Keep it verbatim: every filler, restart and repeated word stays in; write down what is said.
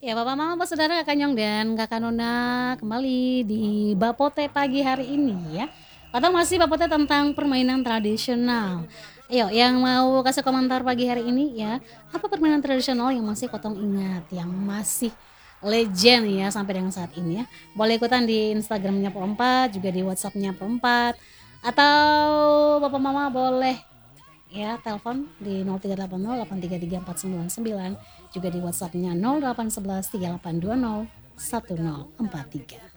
Ya, Papa Mama, Bos Saudara, Kakak Nyong dan Kakak Nona kembali di Bapote pagi hari ini ya. Atau masih Bapote tentang permainan tradisional. Ayo, yang mau kasih komentar pagi hari ini ya, apa permainan tradisional yang masih Kotong ingat, yang masih legend ya sampai dengan saat ini ya. Boleh ikutan di Instagramnya Po empat, juga di WhatsAppnya Po empat, atau Bapak Mama boleh ya telepon di nol tiga delapan nol delapan tiga tiga empat sembilan sembilan, juga di WhatsAppnya nol delapan satu satu tiga delapan dua nol satu nol empat tiga.